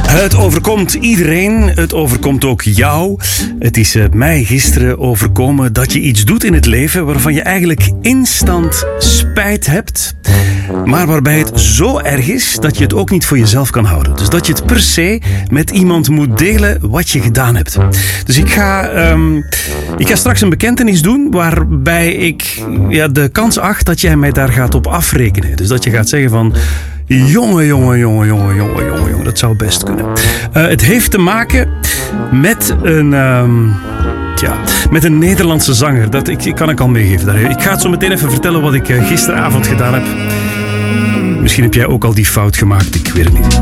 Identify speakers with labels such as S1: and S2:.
S1: Het overkomt iedereen, het overkomt ook jou. Het is mij gisteren overkomen dat je iets doet in het leven waarvan je eigenlijk instant spijt hebt, maar waarbij het zo erg is dat je het ook niet voor jezelf kan houden. Dus dat je het per se met iemand moet delen wat je gedaan hebt. Dus ik ga straks een bekentenis doen waarbij ik de kans acht dat jij mij daar gaat op afrekenen. Dus dat je gaat zeggen van... Jongen, dat zou best kunnen. Het heeft te maken met met een Nederlandse zanger. Dat kan ik al meegeven. Ik ga het zo meteen even vertellen wat ik gisteravond gedaan heb. Misschien heb jij ook al die fout gemaakt, ik weet het niet.